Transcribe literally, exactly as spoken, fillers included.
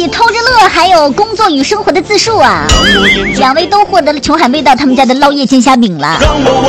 以偷着乐还有工作与生活的自述啊，两位都获得了穷喊味道他们家的捞叶煎虾饼了。